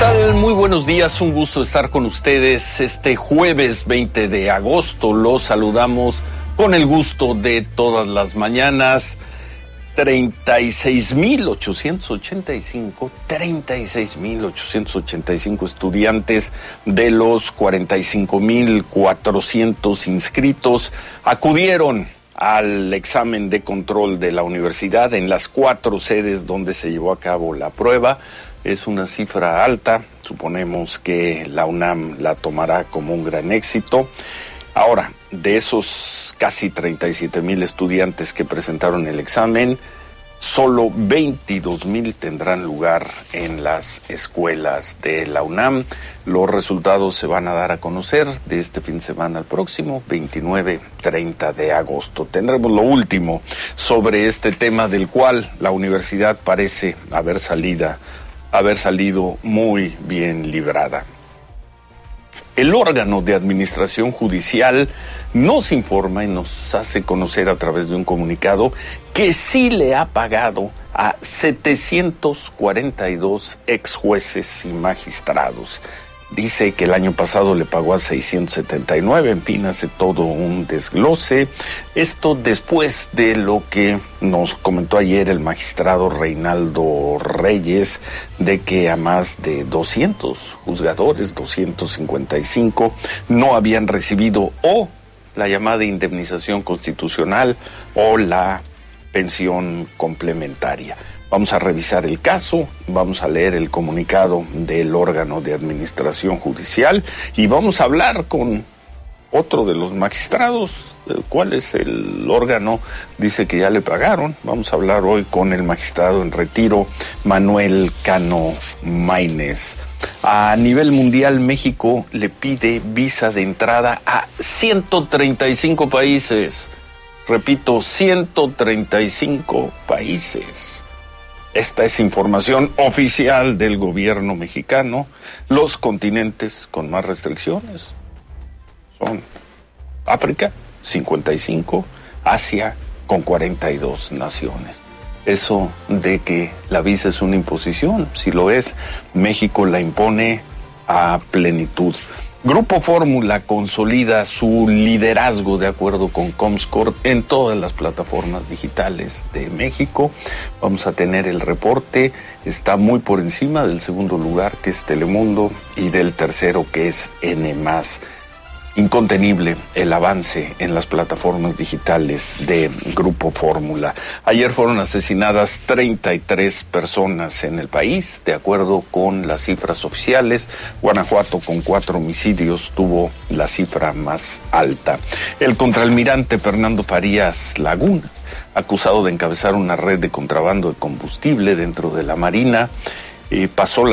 tal? Muy buenos días, un gusto estar con ustedes este jueves 20 de agosto. Los saludamos con el gusto de todas las mañanas. 36,885 estudiantes de los 45,400 inscritos acudieron al examen de control de la universidad en las 4 sedes donde se llevó a cabo la prueba. Es una cifra alta, suponemos que la UNAM la tomará como un gran éxito. Ahora, de esos casi 37,000 estudiantes que presentaron el examen, solo 22,000 tendrán lugar en las escuelas de la UNAM. Los resultados se van a dar a conocer de este fin de semana al próximo, 29-30 de agosto. Tendremos lo último sobre este tema del cual la universidad parece haber salido muy bien librada. El órgano de administración judicial nos informa y nos hace conocer a través de un comunicado que sí le ha pagado a 742 ex jueces y magistrados. Dice que el año pasado le pagó a 679, en fin, hace todo un desglose. Esto después de lo que nos comentó ayer el magistrado Reinaldo Reyes, de que a más de 200 juzgadores, 255, no habían recibido o la llamada indemnización constitucional o la pensión complementaria. Vamos a revisar el caso, vamos a leer el comunicado del órgano de administración judicial y vamos a hablar con otro de los magistrados. ¿Cuál es el órgano? Dice que ya le pagaron. Vamos a hablar hoy con el magistrado en retiro, Manuel Cano Maínez. A nivel mundial, México le pide visa de entrada a 135 países. Repito, 135 países. Esta es información oficial del gobierno mexicano. Los continentes con más restricciones son África, 55, Asia, con 42 naciones. Eso de que la visa es una imposición, si lo es, México la impone a plenitud. Grupo Fórmula consolida su liderazgo de acuerdo con Comscore en todas las plataformas digitales de México. Vamos a tener el reporte, está muy por encima del segundo lugar que es Telemundo y del tercero que es N+. Incontenible el avance en las plataformas digitales de Grupo Fórmula. Ayer fueron asesinadas 33 personas en el país, de acuerdo con las cifras oficiales. Guanajuato, con 4 homicidios, tuvo la cifra más alta. El contraalmirante Fernando Farías Laguna, acusado de encabezar una red de contrabando de combustible dentro de la Marina, pasó